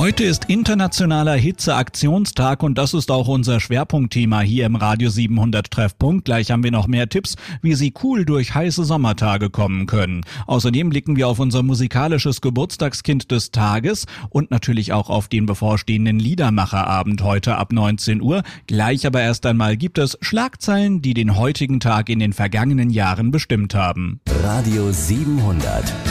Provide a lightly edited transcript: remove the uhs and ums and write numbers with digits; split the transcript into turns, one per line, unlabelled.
Heute ist internationaler Hitzeaktionstag und das ist auch unser Schwerpunktthema hier im Radio 700 Treffpunkt. Gleich haben wir noch mehr Tipps, wie Sie cool durch heiße Sommertage kommen können. Außerdem blicken wir auf unser musikalisches Geburtstagskind des Tages und natürlich auch auf den bevorstehenden Liedermacherabend heute ab 19 Uhr. Gleich aber erst einmal gibt es Schlagzeilen, die den heutigen Tag in den vergangenen Jahren bestimmt haben.
Radio 700